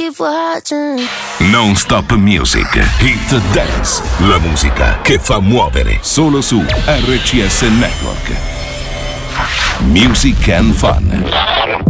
keep watching. Non Stop Music, Hit Dance, la musica che fa muovere, solo su RCS Network. Music and Fun.